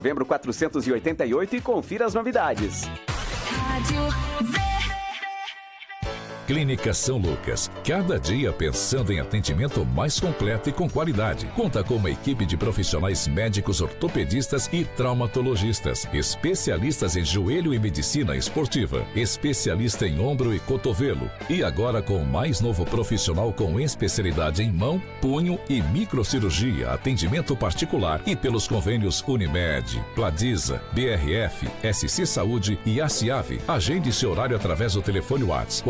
Novembro 488 e confira as novidades. Clínica São Lucas, cada dia pensando em atendimento mais completo e com qualidade. Conta com uma equipe de profissionais médicos ortopedistas e traumatologistas, especialistas em joelho e medicina esportiva, especialista em ombro e cotovelo. E agora com o mais novo profissional com especialidade em mão, punho e microcirurgia, atendimento particular e pelos convênios Unimed, Pladiza, BRF, SC Saúde e ACIAV. Agende seu horário através do telefone WhatsApp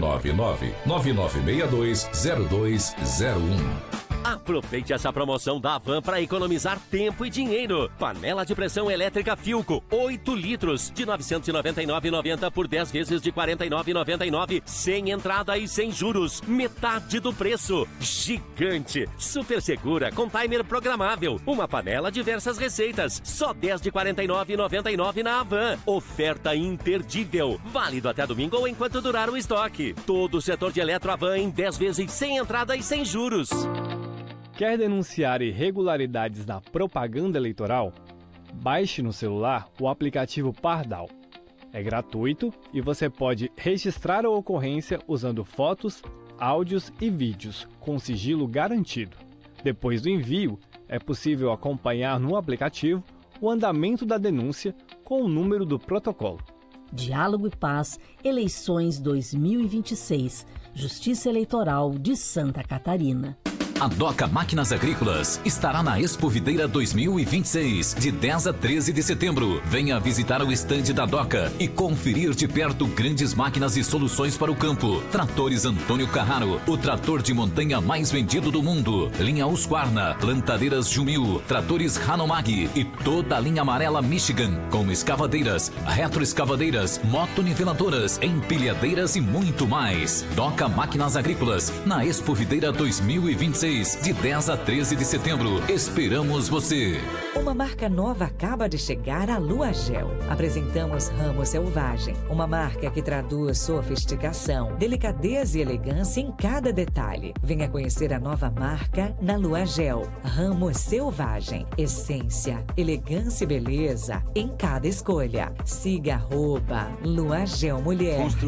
499-9962-0201. Aproveite essa promoção da Havan para economizar tempo e dinheiro. Panela de pressão elétrica Philco, 8 litros, de R$ 999,90 por 10 vezes de R$ 49,99, sem entrada e sem juros. Metade do preço. Gigante, super segura, com timer programável. Uma panela, diversas receitas. Só 10 de R$ 49,99 na Havan. Oferta imperdível. Válido até domingo ou enquanto durar o estoque. Todo o setor de eletro Havan em 10 vezes sem entrada e sem juros. Quer denunciar irregularidades na propaganda eleitoral? Baixe no celular o aplicativo Pardal. É gratuito e você pode registrar a ocorrência usando fotos, áudios e vídeos com sigilo garantido. Depois do envio, é possível acompanhar no aplicativo o andamento da denúncia com o número do protocolo. Diálogo e Paz, eleições 2026, Justiça Eleitoral de Santa Catarina. A Doca Máquinas Agrícolas estará na Expo Videira 2026, de 10 a 13 de setembro. Venha visitar o estande da Doca e conferir de perto grandes máquinas e soluções para o campo. Tratores Antônio Carraro, o trator de montanha mais vendido do mundo. Linha Husqvarna, plantadeiras Jumil, tratores Hanomag e toda a linha amarela Michigan, com escavadeiras, retroescavadeiras, motoniveladoras, empilhadeiras e muito mais. Doca Máquinas Agrícolas, na Expo Videira 2026. De 10 a 13 de setembro. Esperamos você. Uma marca nova acaba de chegar à Lua Gel. Apresentamos Ramo Selvagem, uma marca que traduz sofisticação, delicadeza e elegância em cada detalhe. Venha conhecer a nova marca na Lua Gel. Ramo Selvagem, essência, elegância e beleza em cada escolha. Siga @Lua Gel Mulher.